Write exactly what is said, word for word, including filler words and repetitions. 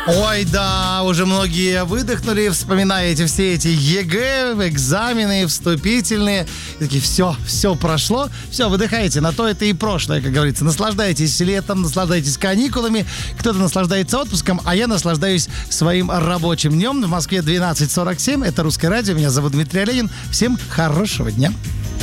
Ой, да, уже многие выдохнули, вспоминаете все эти ЕГЭ, экзамены, вступительные. И такие, все, все прошло, все, выдыхаете, на то это и прошлое, как говорится. Наслаждайтесь летом, наслаждайтесь каникулами, кто-то наслаждается отпуском, а я наслаждаюсь своим рабочим днем. В Москве двенадцать сорок семь, это «Русское радио», меня зовут Дмитрий Оленин. Всем хорошего дня.